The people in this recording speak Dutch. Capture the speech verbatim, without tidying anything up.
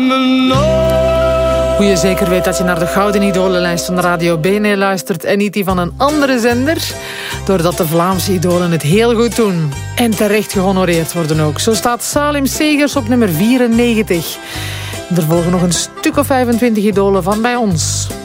Hoe je zeker weet dat je naar de Gouden Idolenlijst van de Radio B N luistert en niet die van een andere zender. Doordat de Vlaamse idolen het heel goed doen. En terecht gehonoreerd worden ook. Zo staat Salim Segers op nummer vierennegentig. Er volgen nog een stuk of vijfentwintig idolen van bij ons.